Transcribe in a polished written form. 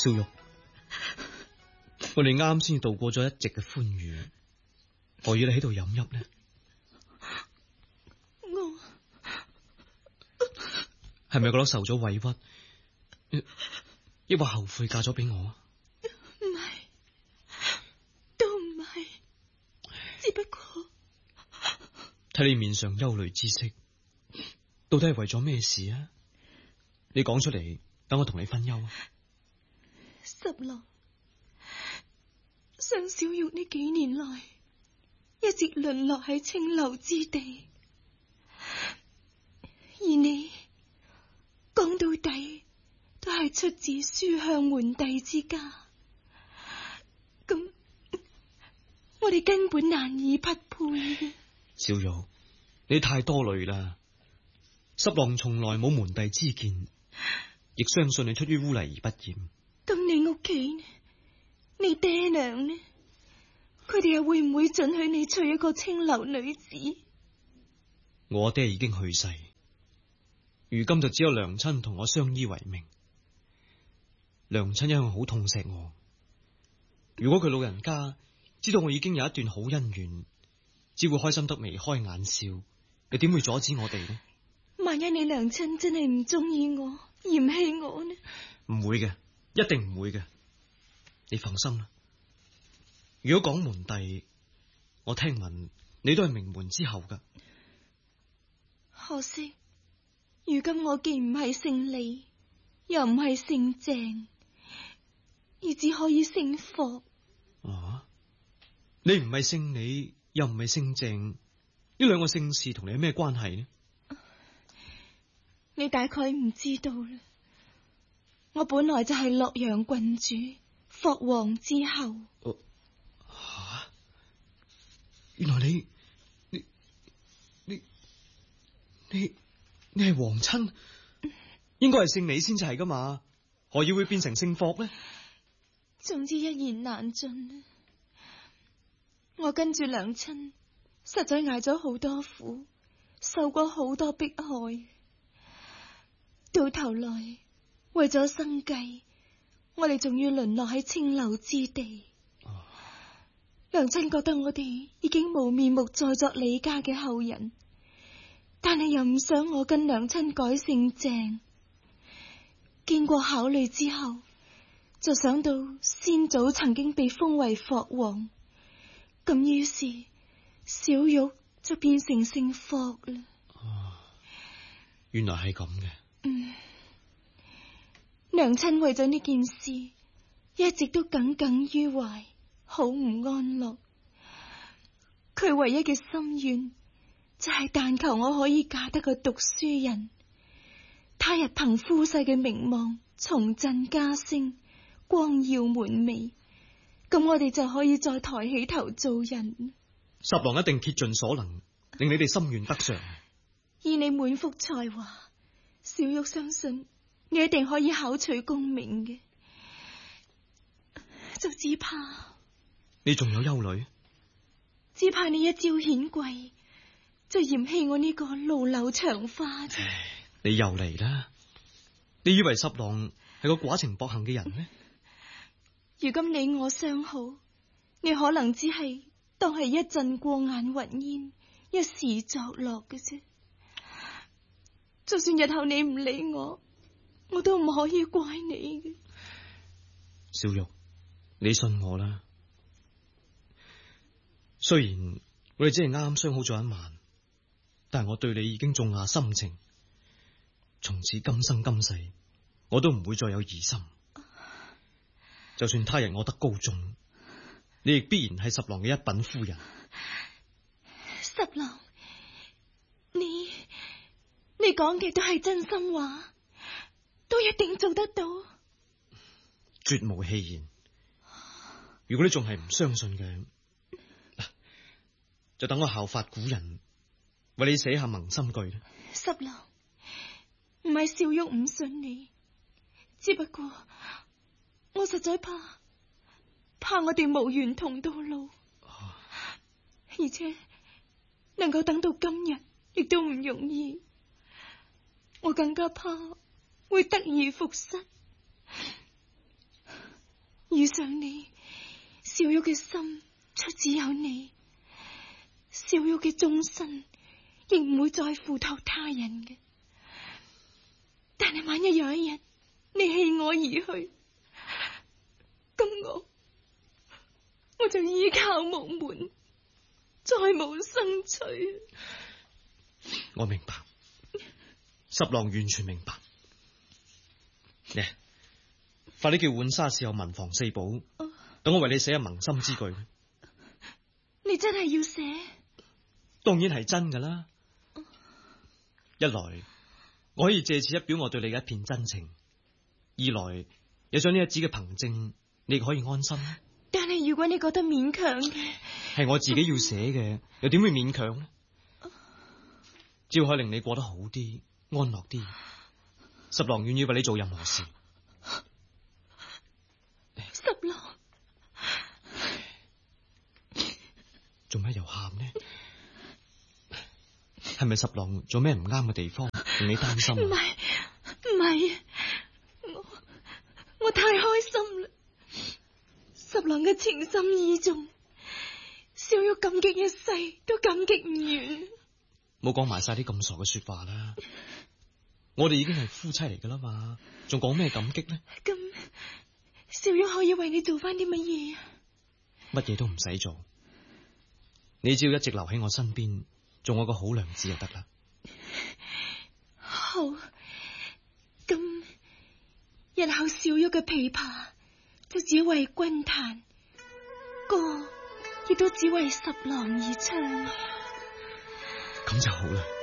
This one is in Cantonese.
小玉，我哋啱先度過咗一夕嘅歡愉，何以你喺度飲泣呢？ 我係咪覺得受咗委屈，抑或後悔嫁咗俾我？ 唔係，都唔係，只不過睇你面上憂慮之色，到底係為咗咩事啊？你講出嚟，等我同你分憂啊！ 十郎，想小玉呢幾年來一直淪落喺青樓之地，而你講到底都係出自書香門第之家，咁我哋根本難以匹配嘅。 小玉，你太多慮啦！十郎從來冇門第之見，亦相信你出於污泥而不染。 咁你屋企呢？你爹娘呢？佢哋又會唔會准許你娶一個青樓女子？ 我爹已經去世，如今就只有娘親同我相依為命。娘親一向好痛錫我，如果佢老人家知道我已經有一段好姻緣，只會開心得眉開眼笑，又點會阻止我哋呢？ 萬一你娘親真係唔中意我，嫌棄我呢？ 唔會嘅，一定唔會嘅，你放心啦。如果講門第，我聽聞你都係名門之後噶。 可惜，如今我既唔係姓李，又唔係姓鄭，而只可以姓霍。 啊？你唔係姓李，又唔係姓鄭，呢兩個姓氏同你有咩關係呢？ 你大概唔知道啦。我本來就係洛陽郡主霍王之後。 吓？原來你係皇親，應該係姓李先至係噶嘛？何以會變成姓霍呢？ 總之一言難盡。我跟住娘親，實在挨咗好多苦，受過好多迫害。到頭來為咗生計，我哋仲要淪落喺青樓之地。娘親覺得我哋已經無面目再作李家嘅後人，但係又唔想我跟娘親改姓鄭。經過考慮之後，就想到先祖曾經被封為霍王，咁於是小玉就變成姓霍啦。 原來係咁嘅。 娘親為咗呢件事，一直都耿耿於懷，好唔安樂。佢唯一嘅心願就係但求我可以嫁得個讀書人，他日憑夫婿嘅名望重振家聲，光耀門楣，咁我哋就可以再抬起頭做人。 十郎一定竭盡所能，令你哋心願得償。 以你滿腹才華，小玉相信你一定可以考取功名嘅，就只怕你仲有憂慮？ 只怕你一朝顯貴，就嫌棄我呢個老柳長花啫。 你又嚟啦！你以為十郎係個寡情薄幸嘅人咩？ 如今你我相好，你可能只係當係一陣過眼雲煙，一時作樂嘅啫。就算日後你唔理我，我都唔可以怪你嘅。 小玉，你信我啦。雖然我哋只係啱啱相好咗一晚，但係我對你已經種下深情，從此今生今世我都唔會再有疑心。就算他日我得高中，你亦必然係十郎嘅一品夫人。 十郎，你講嘅都係真心話，都一定做得到。 絕無戲言。如果你仲係唔相信嘅，嗱，就等我效法古人，為你寫下盟心句啦。 十郎，唔係小玉唔信你，只不過我實在怕我哋無緣同到老，而且能夠等到今日亦都唔容易。我更加怕會得而復失。 遇上你，小玉嘅心就只有你，小玉嘅終身亦唔會再付託他人嘅。但係萬一有一日你棄我而去，咁我就依靠無門，再無生趣。 我明白，十郎完全明白。呢，快啲叫浣紗侍候文房四寶，等我為你寫下盟心之句。 你真係要寫？ 當然係真噶啦。一來我可以借此一表我對你嘅一片真情，二來有咗呢一紙嘅憑證，你亦可以安心。 但係如果你覺得勉強嘅， 係我自己要寫嘅，又點會勉強呢？只要可以令你過得好啲，安樂啲，十郎願意為你做任何事。 十郎，做咩又喊呢？係咪十郎做咩唔啱嘅地方令你擔心？唔係，我太開心啦！十郎嘅情深意重，小玉感激一世都感激唔完。 冇講埋晒啲咁傻嘅說話啦！我哋已經係夫妻嚟噶啦嘛，仲講咩感激呢？ 咁小玉可以為你做翻啲乜嘢啊？ 乜嘢都唔使做，你只要一直留喺我身邊，做我個好娘子就得啦。 好，咁日後小玉嘅琵琶就只為君彈，歌亦都只為十郎而唱。 咁就好啦。